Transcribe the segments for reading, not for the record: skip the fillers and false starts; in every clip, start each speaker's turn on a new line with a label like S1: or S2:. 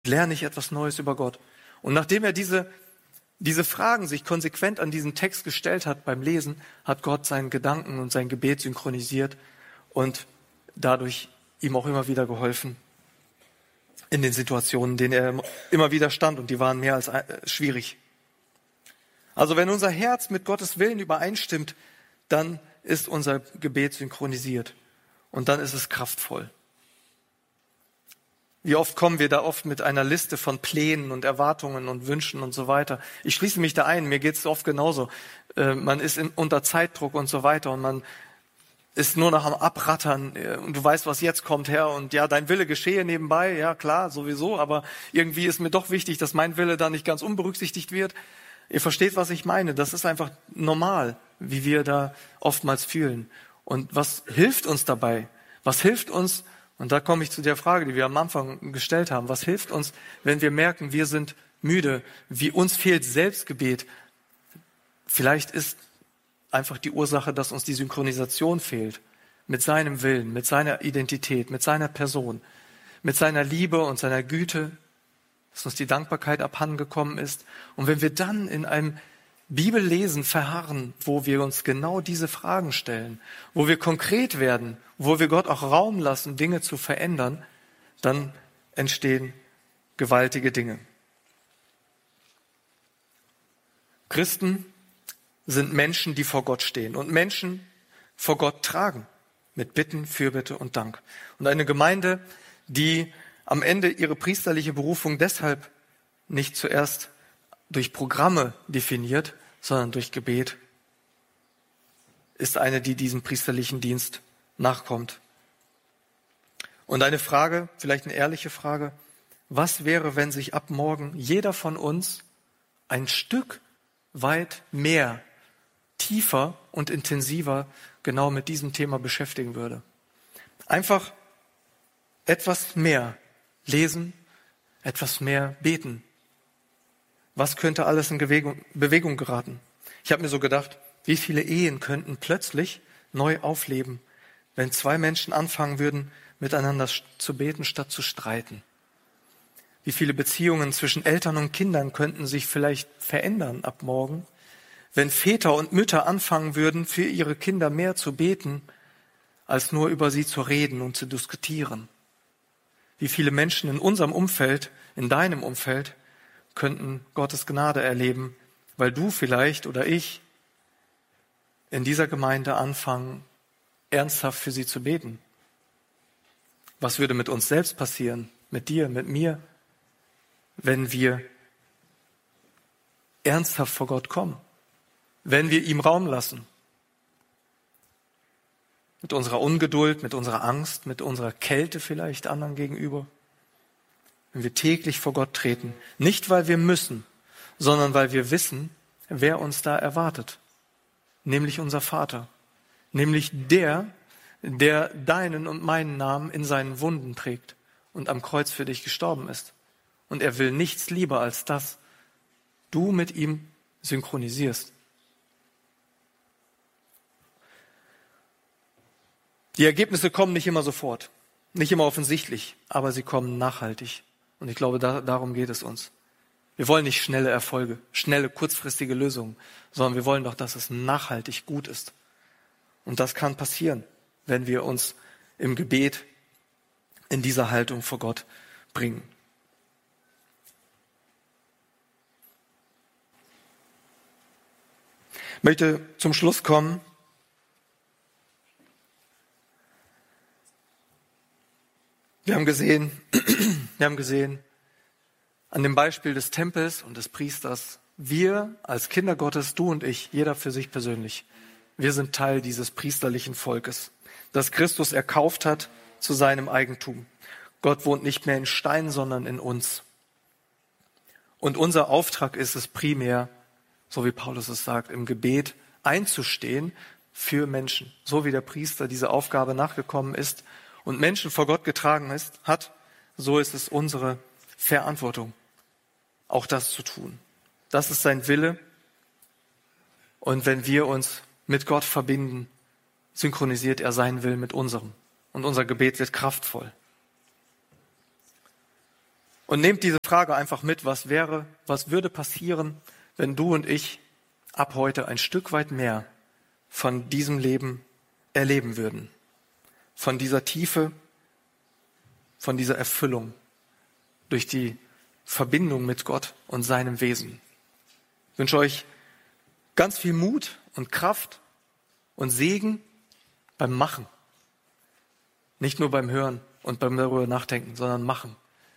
S1: lerne ich etwas Neues über Gott. Und nachdem er diese Fragen sich konsequent an diesen Text gestellt hat beim Lesen, hat Gott seinen Gedanken und sein Gebet synchronisiert und dadurch ihm auch immer wieder geholfen in den Situationen, in denen er immer wieder stand, und die waren mehr als schwierig. Also wenn unser Herz mit Gottes Willen übereinstimmt, dann ist unser Gebet synchronisiert und dann ist es kraftvoll. Wie oft kommen wir da mit einer Liste von Plänen und Erwartungen und Wünschen und so weiter. Ich schließe mich da ein, mir geht es oft genauso. Man ist unter Zeitdruck und so weiter und man ist nur noch am Abrattern und du weißt, was jetzt kommt, Herr, und ja, dein Wille geschehe nebenbei, ja klar, sowieso, aber irgendwie ist mir doch wichtig, dass mein Wille da nicht ganz unberücksichtigt wird. Ihr versteht, was ich meine. Das ist einfach normal, wie wir da oftmals fühlen. Und was hilft uns dabei? Was hilft uns? Und da komme ich zu der Frage, die wir am Anfang gestellt haben. Was hilft uns, wenn wir merken, wir sind müde, wie uns fehlt Selbstgebet? Vielleicht ist einfach die Ursache, dass uns die Synchronisation fehlt mit seinem Willen, mit seiner Identität, mit seiner Person, mit seiner Liebe und seiner Güte, dass uns die Dankbarkeit abhandengekommen ist. Und wenn wir dann in einem Bibellesen verharren, wo wir uns genau diese Fragen stellen, wo wir konkret werden, wo wir Gott auch Raum lassen, Dinge zu verändern, dann entstehen gewaltige Dinge. Christen sind Menschen, die vor Gott stehen und Menschen vor Gott tragen mit Bitten, Fürbitte und Dank. Und eine Gemeinde, die am Ende ihre priesterliche Berufung deshalb nicht zuerst durch Programme definiert, sondern durch Gebet, ist eine, die diesem priesterlichen Dienst nachkommt. Und eine Frage, vielleicht eine ehrliche Frage: Was wäre, wenn sich ab morgen jeder von uns ein Stück weit mehr, tiefer und intensiver genau mit diesem Thema beschäftigen würde? Einfach etwas mehr lesen, etwas mehr beten. Was könnte alles in Bewegung geraten? Ich habe mir so gedacht, wie viele Ehen könnten plötzlich neu aufleben, wenn zwei Menschen anfangen würden, miteinander zu beten, statt zu streiten? Wie viele Beziehungen zwischen Eltern und Kindern könnten sich vielleicht verändern ab morgen, wenn Väter und Mütter anfangen würden, für ihre Kinder mehr zu beten, als nur über sie zu reden und zu diskutieren? Wie viele Menschen in unserem Umfeld, in deinem Umfeld, könnten Gottes Gnade erleben, weil du vielleicht oder ich in dieser Gemeinde anfangen, ernsthaft für sie zu beten? Was würde mit uns selbst passieren, mit dir, mit mir, wenn wir ernsthaft vor Gott kommen, wenn wir ihm Raum lassen? Mit unserer Ungeduld, mit unserer Angst, mit unserer Kälte vielleicht anderen gegenüber. Wenn wir täglich vor Gott treten, nicht weil wir müssen, sondern weil wir wissen, wer uns da erwartet. Nämlich unser Vater. Nämlich der deinen und meinen Namen in seinen Wunden trägt und am Kreuz für dich gestorben ist. Und er will nichts lieber, als dass du mit ihm synchronisierst. Die Ergebnisse kommen nicht immer sofort, nicht immer offensichtlich, aber sie kommen nachhaltig. Und ich glaube, darum geht es uns. Wir wollen nicht schnelle Erfolge, schnelle, kurzfristige Lösungen, sondern wir wollen doch, dass es nachhaltig gut ist. Und das kann passieren, wenn wir uns im Gebet in dieser Haltung vor Gott bringen. Ich möchte zum Schluss kommen. Wir haben gesehen an dem Beispiel des Tempels und des Priesters, wir als Kinder Gottes, du und ich, jeder für sich persönlich, wir sind Teil dieses priesterlichen Volkes, das Christus erkauft hat zu seinem Eigentum. Gott wohnt nicht mehr in Stein, sondern in uns. Und unser Auftrag ist es primär, so wie Paulus es sagt, im Gebet einzustehen für Menschen, so wie der Priester dieser Aufgabe nachgekommen ist und Menschen vor Gott getragen hat, so ist es unsere Verantwortung, auch das zu tun. Das ist sein Wille. Und wenn wir uns mit Gott verbinden, synchronisiert er seinen Willen mit unserem. Und unser Gebet wird kraftvoll. Und nehmt diese Frage einfach mit, was würde passieren, wenn du und ich ab heute ein Stück weit mehr von diesem Leben erleben würden. Von dieser Tiefe, von dieser Erfüllung durch die Verbindung mit Gott und seinem Wesen. Ich wünsche euch ganz viel Mut und Kraft und Segen beim Machen. Nicht nur beim Hören und beim darüber nachdenken, sondern machen.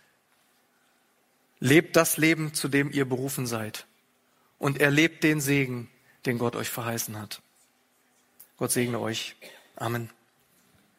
S1: Lebt das Leben, zu dem ihr berufen seid. Und erlebt den Segen, den Gott euch verheißen hat. Gott segne euch. Amen.